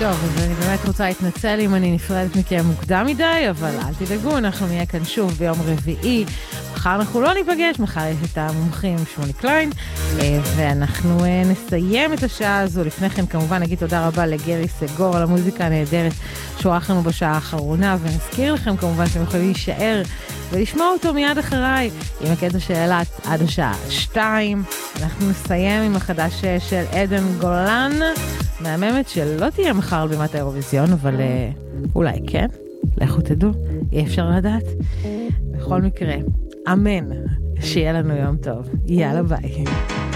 טוב, אז אני באמת רוצה להתנצל אם אני נפרדת מכם מוקדם מדי, אבל אל תדאגו, אנחנו נהיה כאן שוב ביום רביעי. מחר אנחנו לא ניפגש, מחר יש את המומחים שמולי קליין, ואנחנו נסיים את השעה הזו. לפני כן כמובן נגיד תודה רבה לגרי סגור על המוזיקה הנהדרת שעורך לנו בשעה האחרונה, ונזכיר לכם כמובן שאתם יכולים להישאר ולשמוע אותו מיד אחריי עם הקטע של אילת עד השעה 2. אנחנו נסיים עם החדש של עדן גולן, מהממת שלא תהיה מחר על בימת האירוויזיון, אבל אולי כן, לכו תדעו, אי אפשר לדעת. בכל מקרה, אמן, שיהיה לנו יום טוב. יאללה ביי.